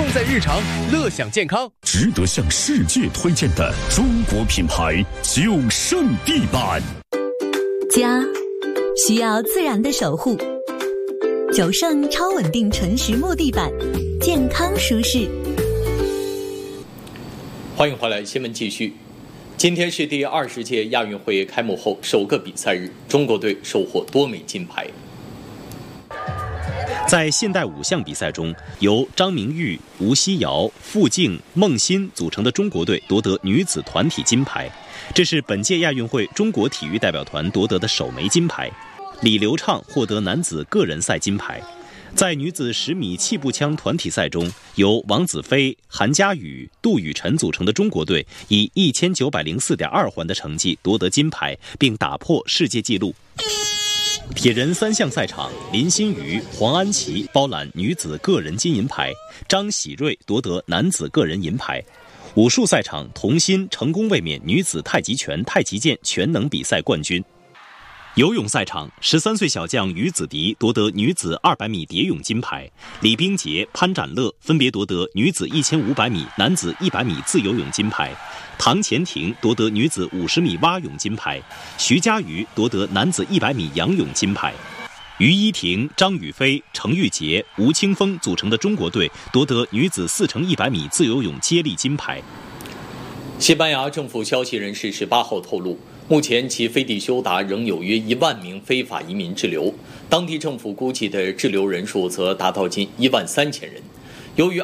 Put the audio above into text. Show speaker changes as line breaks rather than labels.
用在日常，乐享健康。
值得向世界推荐的中国品牌九胜地板。
家需要自然的守护，九胜超稳定纯实木地板，健康舒适。
欢迎回来，新闻继续。今天是第20届亚运会开幕后首个比赛日，中国队收获多枚金牌。
在现代5项比赛中，由张明玉、吴曦瑶、傅静、孟欣组成的中国队夺得女子团体金牌，这是本届亚运会中国体育代表团夺得的首枚金牌。李流畅获得男子个人赛金牌。在女子10米气步枪团体赛中，由王子飞、韩佳宇、杜雨辰组成的中国队以1904.2环的成绩夺得金牌，并打破世界纪录。铁人3项赛场，林心如、黄安琪包揽女子个人金银牌，张喜瑞夺得男子个人银牌。武术赛场，童心成功卫冕女子太极拳、太极剑全能比赛冠军。游泳赛场，13岁小将于子迪夺得女子200米蝶泳金牌，李冰洁、潘展乐分别夺得女子1500米、男子100米自由泳金牌，唐钱婷夺得女子50米蛙泳金牌，徐嘉余夺得男子100米仰泳金牌。于依婷、张雨霏、程玉洁、吴青峰组成的中国队夺得女子4×100米自由泳接力金牌。
西班牙政府消息人士18号透露，目前其飞地休达仍有约1万名非法移民滞留，当地政府估计的滞留人数则达到近13000人。由于